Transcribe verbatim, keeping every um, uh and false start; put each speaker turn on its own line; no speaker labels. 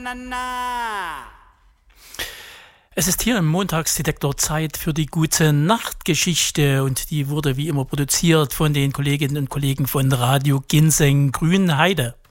na, na.
Es ist hier im Montagsdetektor Zeit für die gute Nachtgeschichte und die wurde wie immer produziert von den Kolleginnen und Kollegen von Radio Ginseng Grünheide.